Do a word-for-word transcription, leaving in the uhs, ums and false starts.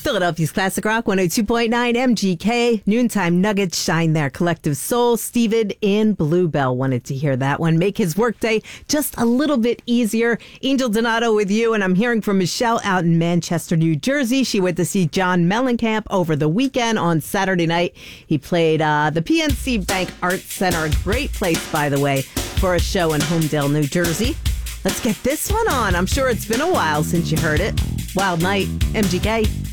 Philadelphia's Classic Rock one oh two point nine M G K. Noontime Nuggets shine their collective soul. Steven in Bluebell wanted to hear that one. Make his workday just a little bit easier. Angel Donato with you, and I'm hearing from Michelle out in Manchester, New Jersey. She went to see John Mellencamp over the weekend on Saturday night. He played uh, the P N C Bank Arts Center, a great place, by the way, for a show in Homedale, New Jersey. Let's get this one on. I'm sure it's been a while since you heard it. Wild Night, M G K.